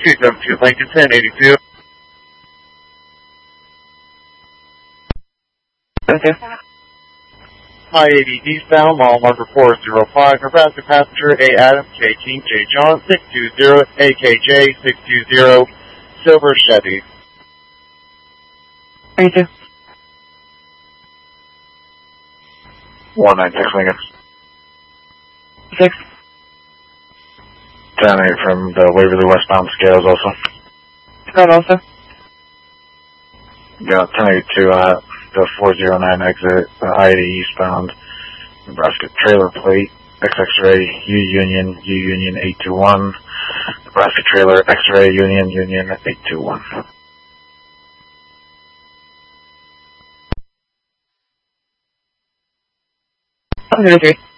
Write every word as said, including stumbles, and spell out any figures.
two seven two Lincoln, ten eighty-two. Okay. I eighty eastbound, mile marker four zero five, Nebraska passenger A Adam, K King, J John, six two zero, A K J, six two zero, Silver Chevy. thirty-two. one nine six Lincoln. six. ten eight from the Waverly westbound scales also. Scott also. Got ten eighty-two at the four zero nine exit, the I eighty eastbound, Nebraska trailer plate, X X-ray, U Union, U Union eight two one, Nebraska trailer, X-ray, Union, Union eight two one. thirty-three.